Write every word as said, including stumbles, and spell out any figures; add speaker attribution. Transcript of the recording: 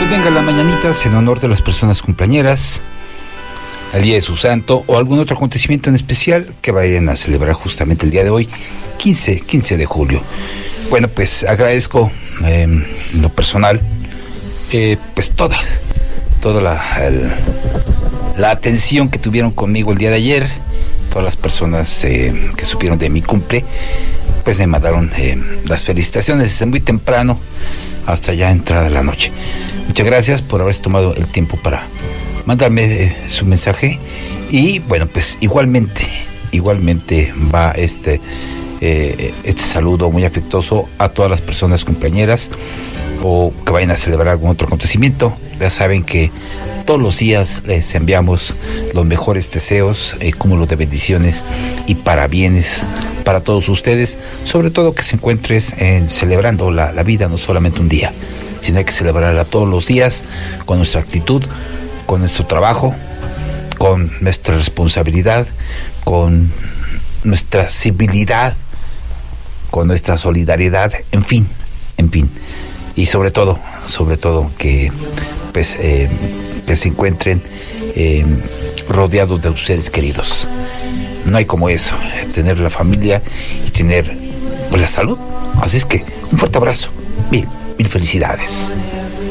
Speaker 1: pues venga las mañanitas en honor de las personas cumpleañeras, el día de su santo o algún otro acontecimiento en especial que vayan a celebrar justamente el día de hoy, quince de julio. Bueno, pues agradezco eh, en lo personal, eh, pues toda, toda la, el, la atención que tuvieron conmigo el día de ayer, todas las personas eh, que supieron de mi cumple, pues me mandaron eh, las felicitaciones desde muy temprano hasta ya entrada la noche. Muchas gracias por haberse tomado el tiempo para mandarme eh, su mensaje. Y bueno, pues igualmente, igualmente va este, eh, este saludo muy afectuoso a todas las personas cumpleañeras o que vayan a celebrar algún otro acontecimiento. Ya saben que todos los días les enviamos los mejores deseos, eh, cúmulo de bendiciones y parabienes para todos ustedes, sobre todo que se encuentren eh, celebrando la, la vida, no solamente un día, sino hay que celebrarla todos los días con nuestra actitud, con nuestro trabajo, con nuestra responsabilidad, con nuestra civilidad, con nuestra solidaridad, en fin, en fin. Y sobre todo, sobre todo que pues eh, que se encuentren eh, rodeados de sus seres queridos. No hay como eso, tener la familia y tener pues, la salud. Así es que un fuerte abrazo, mil, mil felicidades.